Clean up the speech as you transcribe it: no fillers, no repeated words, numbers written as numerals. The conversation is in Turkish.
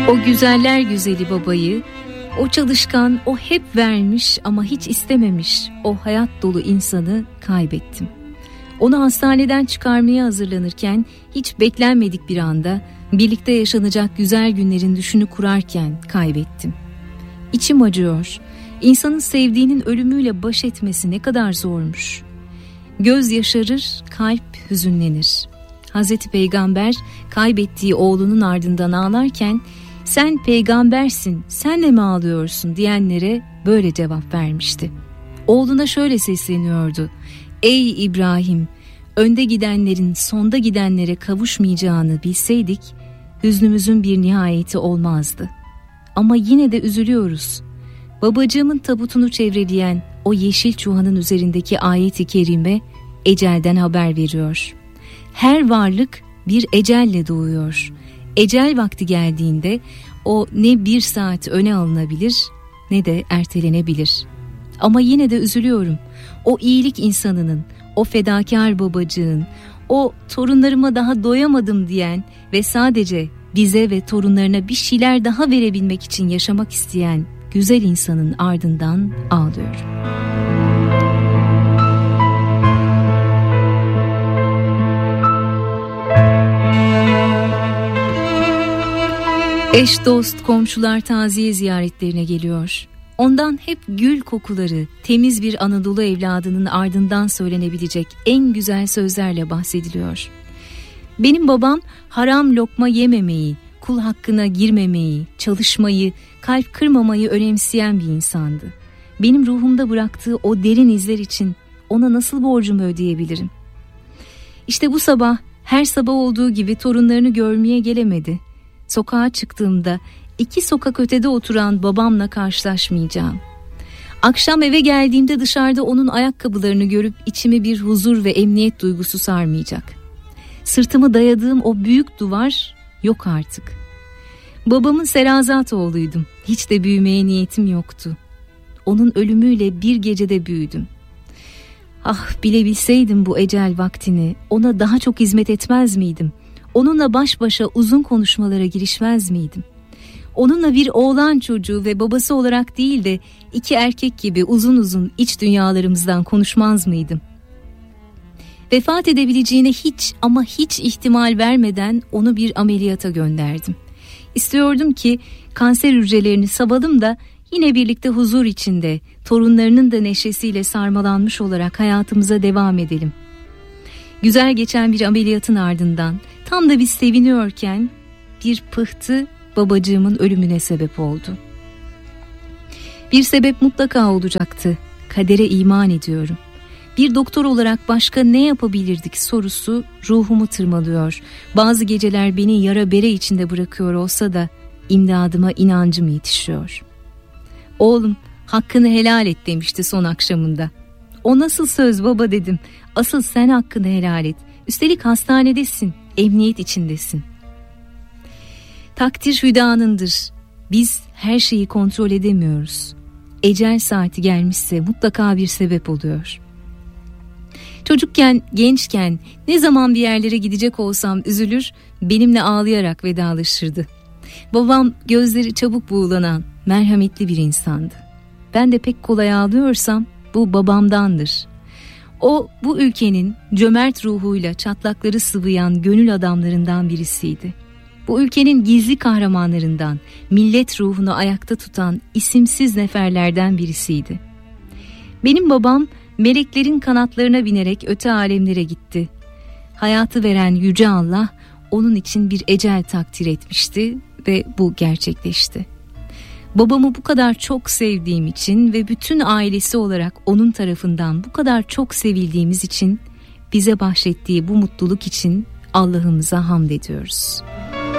O güzeller güzeli babayı, o çalışkan, o hep vermiş ama hiç istememiş o hayat dolu insanı kaybettim. Onu hastaneden çıkarmaya hazırlanırken hiç beklenmedik bir anda birlikte yaşanacak güzel günlerin düşünü kurarken kaybettim. İçim acıyor. İnsanın sevdiğinin ölümüyle baş etmesi ne kadar zormuş. Göz yaşarır, kalp hüzünlenir. Hazreti Peygamber kaybettiği oğlunun ardından ağlarken "Sen peygambersin, sen de mi ağlıyorsun?" diyenlere böyle cevap vermişti. Oğluna şöyle sesleniyordu: "Ey İbrahim, önde gidenlerin sonda gidenlere kavuşmayacağını bilseydik, hüznümüzün bir nihayeti olmazdı. Ama yine de üzülüyoruz. Babacığımın tabutunu çevreleyen o yeşil çuhanın üzerindeki ayet-i kerime ecelden haber veriyor. Her varlık bir ecelle doğuyor. Ecel vakti geldiğinde o ne bir saat öne alınabilir ne de ertelenebilir. Ama yine de üzülüyorum. O iyilik insanının, o fedakar babacığın, o torunlarıma daha doyamadım diyen ve sadece bize ve torunlarına bir şeyler daha verebilmek için yaşamak isteyen güzel insanın ardından ağlıyorum." Eş, dost, komşular taziye ziyaretlerine geliyor. Ondan hep gül kokuları, temiz bir Anadolu evladının ardından söylenebilecek en güzel sözlerle bahsediliyor. Benim babam haram lokma yememeyi, kul hakkına girmemeyi, çalışmayı, kalp kırmamayı önemseyen bir insandı. Benim ruhumda bıraktığı o derin izler için ona nasıl borcumu ödeyebilirim? İşte bu sabah her sabah olduğu gibi torunlarını görmeye gelemedi. Sokağa çıktığımda 2 sokak ötede oturan babamla karşılaşmayacağım. Akşam eve geldiğimde dışarıda onun ayakkabılarını görüp içimi bir huzur ve emniyet duygusu sarmayacak. Sırtımı dayadığım o büyük duvar yok artık. Babamın Serazat oğluydum. Hiç de büyümeye niyetim yoktu. Onun ölümüyle bir gecede büyüdüm. Ah, bilebilseydim bu ecel vaktini, ona daha çok hizmet etmez miydim? Onunla baş başa uzun konuşmalara girişmez miydim? Onunla bir oğlan çocuğu ve babası olarak değil de 2 erkek gibi uzun uzun iç dünyalarımızdan konuşmaz mıydım? Vefat edebileceğine hiç ama hiç ihtimal vermeden onu bir ameliyata gönderdim. İstiyordum ki kanser hücrelerini savalım da yine birlikte huzur içinde, torunlarının da neşesiyle sarmalanmış olarak hayatımıza devam edelim. Güzel geçen bir ameliyatın ardından tam da biz seviniyorken bir pıhtı babacığımın ölümüne sebep oldu. Bir sebep mutlaka olacaktı. Kadere iman ediyorum. Bir doktor olarak başka ne yapabilirdik sorusu ruhumu tırmalıyor. Bazı geceler beni yara bere içinde bırakıyor olsa da imdadıma inancım yetişiyor. "Oğlum, hakkını helal et" demişti son akşamında. "O nasıl söz baba?" dedim. "Asıl sen hakkını helal et. Üstelik hastanedesin, emniyet içindesin." Takdir hüdanındır. Biz her şeyi kontrol edemiyoruz. Ecel saati gelmişse mutlaka bir sebep oluyor. Çocukken, gençken ne zaman bir yerlere gidecek olsam üzülür, benimle ağlayarak vedalaşırdı. Babam gözleri çabuk buğulanan, merhametli bir insandı. Ben de pek kolay ağlıyorsam bu babamdandır. O, bu ülkenin cömert ruhuyla çatlakları sıvayan gönül adamlarından birisiydi. Bu ülkenin gizli kahramanlarından, millet ruhunu ayakta tutan isimsiz neferlerden birisiydi. Benim babam meleklerin kanatlarına binerek öte alemlere gitti. Hayatı veren Yüce Allah onun için bir ecel takdir etmişti ve bu gerçekleşti. Babamı bu kadar çok sevdiğim için ve bütün ailesi olarak onun tarafından bu kadar çok sevildiğimiz için bize bahşettiği bu mutluluk için Allah'ımıza hamd ediyoruz.